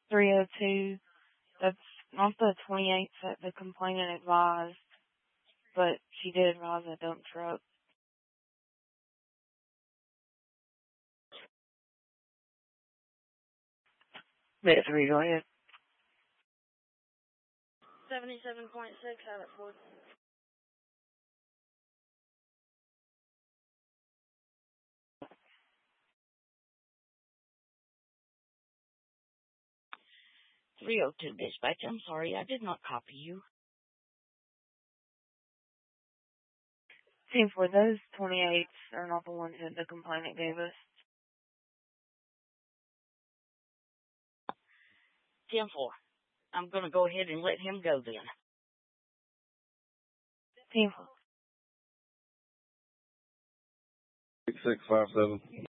302. That's not the 28th that the complainant advised, but she did advise a dump truck. Bit 3, go ahead. 77.6 out at 4. .302 dispatch, I'm sorry, I did not copy you. 10-4, those 28s are not the ones that the complainant gave us. 10-4. I'm going to go ahead and let him go then. 10-4. 6657.